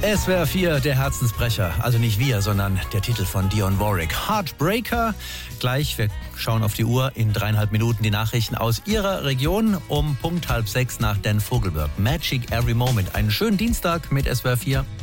SWR 4, der Herzensbrecher. Also nicht wir, sondern der Titel von Dionne Warwick. Heartbreaker. Gleich, wir schauen auf die Uhr, in 3,5 Minuten die Nachrichten aus Ihrer Region. Um Punkt 5:30 nach Dan Vogelberg. Magic Every Moment. Einen schönen Dienstag mit SWR 4.